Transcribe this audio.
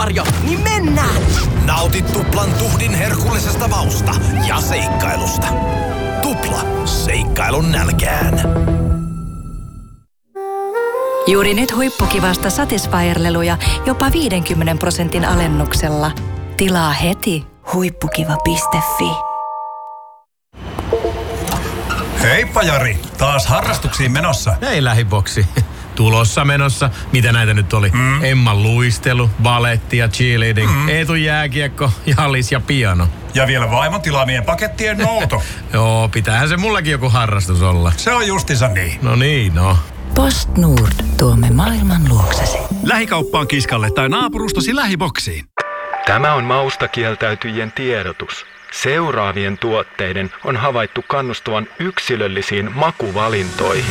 Varjo, niin mennään! Nauti tuplan tuhdin herkullisesta mausta ja seikkailusta. Tupla, seikkailun nälkään. Juuri nyt huippukivasta Satisfyer-leluja jopa 50% alennuksella. Tilaa heti huippukiva.fi. Heippa Jari, taas harrastuksiin menossa. Ei lähiboksi. Tulossa menossa. Mitä näitä nyt oli? Emman luistelu, baletti ja cheerleading, Eetun jääkiekko, jallis ja piano. Ja vielä vaimon tilaamien pakettien nouto. Joo, pitäähän se mullakin joku harrastus olla. Se on justiinsa niin. No niin, no. Post Nord, tuomme maailman luoksesi. Lähikauppaan kiskalle tai naapurustosi lähiboksiin. Tämä on mausta kieltäytyjien tiedotus. Seuraavien tuotteiden on havaittu kannustavan yksilöllisiin makuvalintoihin.